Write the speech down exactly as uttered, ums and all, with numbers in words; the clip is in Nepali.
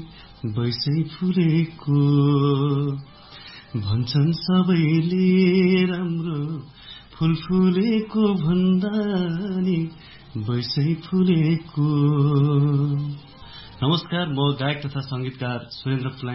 बैसै फुलेको भन्छन् सबैले राम्रो फुल फुलेको भन्दा नि बैसै फुलेको। नमस्कार, म गायक तथा संगीतकार सुरेन्द्र